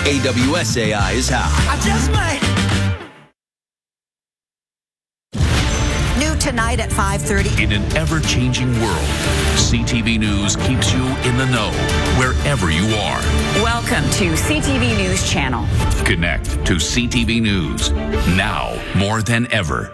AWS-AI is how. I just might. New tonight at 5:30. In an ever-changing world, CTV News keeps you in the know wherever you are. Welcome to CTV News Channel. Connect to CTV News now more than ever.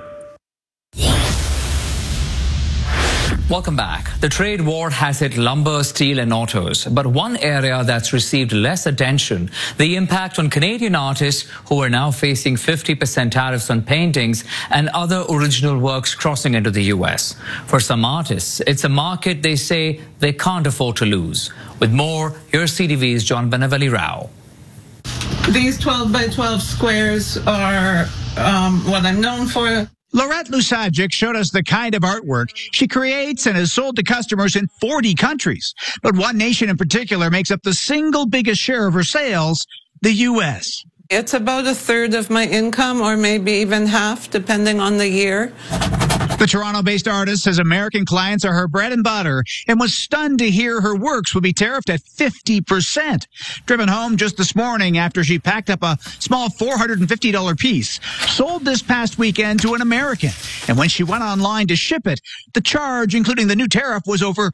Welcome back. The trade war has hit lumber, steel and autos. But one area that's received less attention, the impact on Canadian artists who are now facing 50% tariffs on paintings and other original works crossing into the U.S. For some artists, it's a market they say they can't afford to lose. With more, here's CTV's John Benavelli Rao. These 12 by 12 squares are what I'm known for. Laurette Lusagic showed us the kind of artwork she creates and has sold to customers in 40 countries. But one nation in particular makes up the single biggest share of her sales, the U.S. It's about a third of my income, or maybe even half, depending on the year. The Toronto-based artist says American clients are her bread and butter and was stunned to hear her works would be tariffed at 50%. Driven home just this morning after she packed up a small $450 piece, sold this past weekend to an American. And when she went online to ship it, the charge, including the new tariff, was over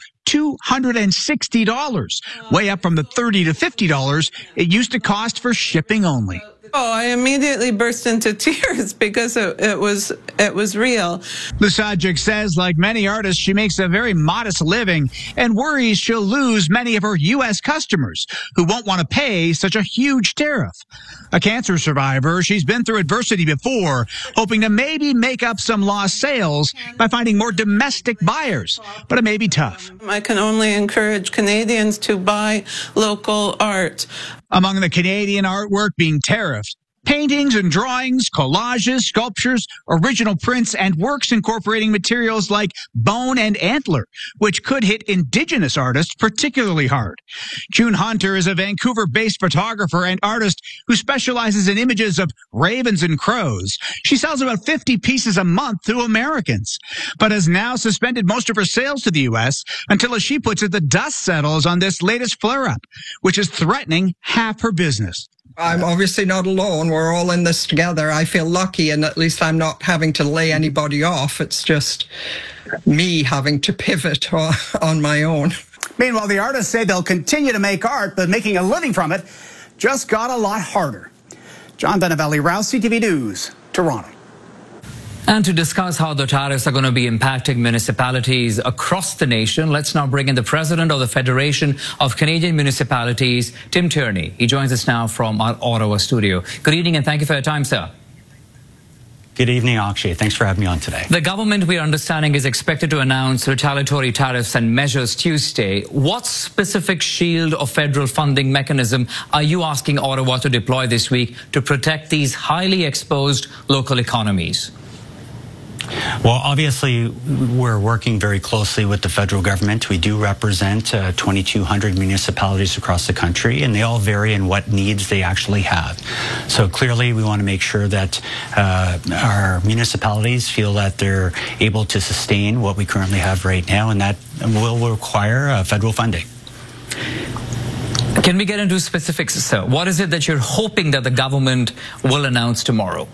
$260, way up from the $30 to $50 it used to cost for shipping only. Oh, I immediately burst into tears because it was real. Lusagic says, like many artists, she makes a very modest living and worries she'll lose many of her U.S. customers who won't want to pay such a huge tariff. A cancer survivor, she's been through adversity before, hoping to maybe make up some lost sales by finding more domestic buyers, but it may be tough. I can only encourage Canadians to buy local art. Among the Canadian artwork being tariffed, paintings and drawings, collages, sculptures, original prints, and works incorporating materials like bone and antler, which could hit Indigenous artists particularly hard. June Hunter is a Vancouver-based photographer and artist who specializes in images of ravens and crows. She sells about 50 pieces a month to Americans, but has now suspended most of her sales to the U.S. until, as she puts it, the dust settles on this latest flare-up, which is threatening half her business. I'm obviously not alone. We're all in this together. I feel lucky, and at least I'm not having to lay anybody off. It's just me having to pivot on my own. Meanwhile, the artists say they'll continue to make art, but making a living from it just got a lot harder. John Benavelli, Rao, CTV News, Toronto. And to discuss how the tariffs are going to be impacting municipalities across the nation, let's now bring in the president of the Federation of Canadian Municipalities, Tim Tierney. He joins us now from our Ottawa studio. Good evening and thank you for your time, sir. Good evening, Akshay. Thanks for having me on today. The government, we are understanding, is expected to announce retaliatory tariffs and measures Tuesday. What specific shield or federal funding mechanism are you asking Ottawa to deploy this week to protect these highly exposed local economies? Well, obviously, we're working very closely with the federal government. We do represent 2,200 municipalities across the country, and they all vary in what needs they actually have. So clearly, we want to make sure that our municipalities feel that they're able to sustain what we currently have right now, and that will require federal funding. Can we get into specifics, sir? What is it that you're hoping that the government will announce tomorrow?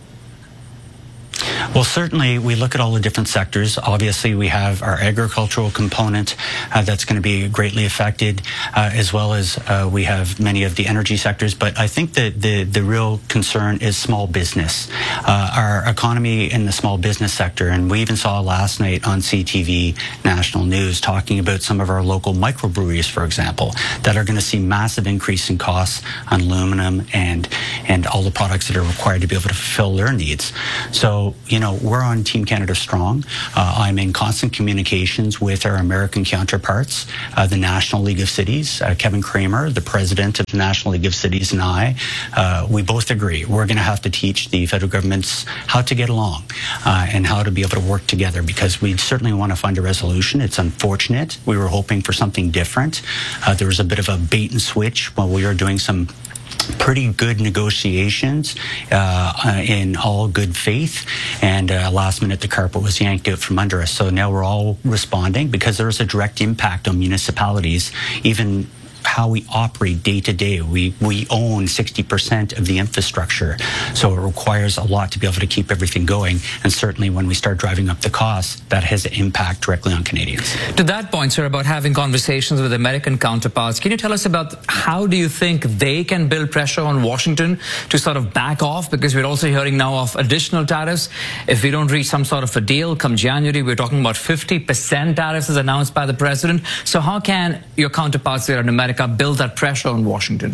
Well, certainly we look at all the different sectors. Obviously, we have our agricultural component that's going to be greatly affected, as well as we have many of the energy sectors. But I think that the real concern is small business, our economy in the small business sector. And we even saw last night on CTV National News talking about some of our local microbreweries, for example, that are going to see massive increase in costs on aluminum and all the products that are required to be able to fulfill their needs. So, you know, we're on Team Canada Strong. I'm in constant communications with our American counterparts, the National League of Cities. Kevin Kramer, the president of the National League of Cities, and I, we both agree we're going to have to teach the federal governments how to get along and how to be able to work together, because we certainly want to find a resolution. It's unfortunate. We were hoping for something different. There was a bit of a bait and switch while we were doing some pretty good negotiations in all good faith, and last minute the carpet was yanked out from under us. So now we're all responding because there is a direct impact on municipalities, even how we operate day to day. We own 60% of the infrastructure, so it requires a lot to be able to keep everything going. And certainly when we start driving up the costs, that has an impact directly on Canadians. To that point, sir, about having conversations with American counterparts, can you tell us about how do you think they can build pressure on Washington to sort of back off? Because we're also hearing now of additional tariffs. If we don't reach some sort of a deal come January, we're talking about 50% tariffs as announced by the president. So how can your counterparts there in America build that pressure on Washington?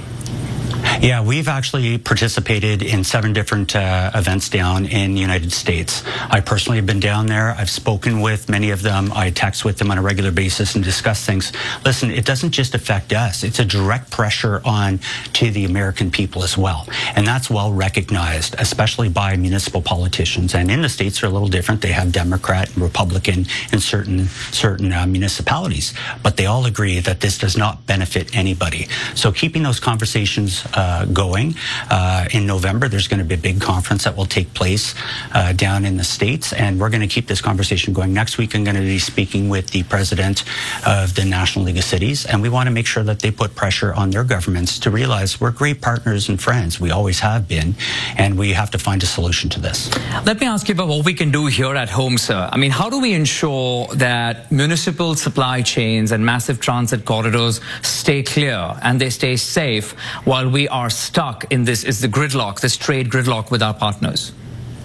Yeah, we've actually participated in 7 different events down in the United States. I personally have been down there. I've spoken with many of them. I text with them on a regular basis and discuss things. Listen, it doesn't just affect us. It's a direct pressure on to the American people as well. And that's well recognized, especially by municipal politicians. And in the States, they're a little different. They have Democrat and Republican in certain municipalities. But they all agree that this does not benefit anybody. So keeping those conversations going. In November, there's going to be a big conference that will take place down in the States, and we're going to keep this conversation going. Next week, I'm going to be speaking with the president of the National League of Cities, and we want to make sure that they put pressure on their governments to realize we're great partners and friends. We always have been, and we have to find a solution to this. Let me ask you about what we can do here at home, sir. I mean, how do we ensure that municipal supply chains and massive transit corridors stay clear and they stay safe while we are stuck in this gridlock, this trade gridlock with our partners?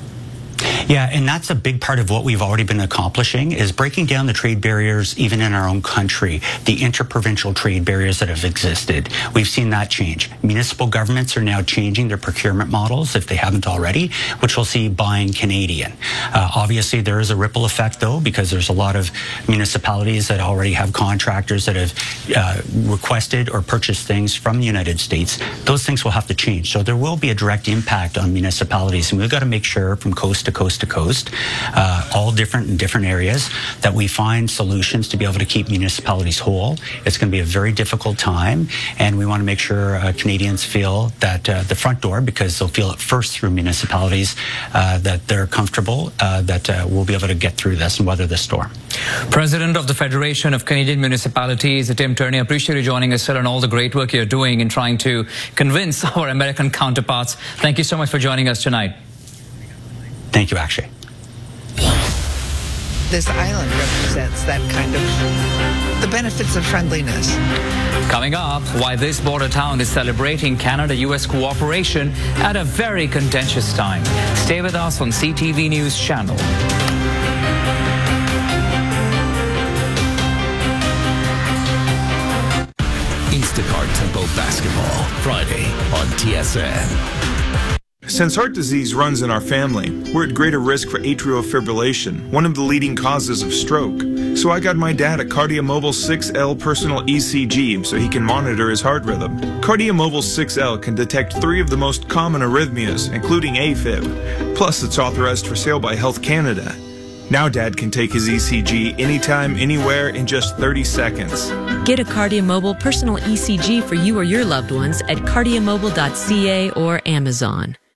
Yeah, and that's a big part of what we've already been accomplishing is breaking down the trade barriers even in our own country, the interprovincial trade barriers that have existed. We've seen that change. Municipal governments are now changing their procurement models, if they haven't already, which we'll see buying Canadian. Obviously, there is a ripple effect, though, because there's a lot of municipalities that already have contractors that have requested or purchased things from the United States. Those things will have to change. So there will be a direct impact on municipalities, and we've got to make sure from coast to coast to coast, all different in different areas, that we find solutions to be able to keep municipalities whole. It's going to be a very difficult time, and we want to make sure Canadians feel that the front door, because they'll feel it first through municipalities, that they're comfortable, that we'll be able to get through this and weather this storm. President of the Federation of Canadian Municipalities, Tim Turney, I appreciate you joining us, sir, and all the great work you're doing in trying to convince our American counterparts. Thank you so much for joining us tonight. Thank you, Akshay. This island represents that kind of the benefits of friendliness. Coming up, why this border town is celebrating Canada-US cooperation at a very contentious time. Stay with us on CTV News Channel. Instacart Tempo Basketball, Friday on TSN. Since heart disease runs in our family, we're at greater risk for atrial fibrillation, one of the leading causes of stroke. So I got my dad a KardioMobile 6L personal ECG so he can monitor his heart rhythm. KardioMobile 6L can detect 3 of the most common arrhythmias, including AFib. Plus, it's authorized for sale by Health Canada. Now Dad can take his ECG anytime, anywhere in just 30 seconds. Get a KardioMobile personal ECG for you or your loved ones at kardiomobile.ca or Amazon.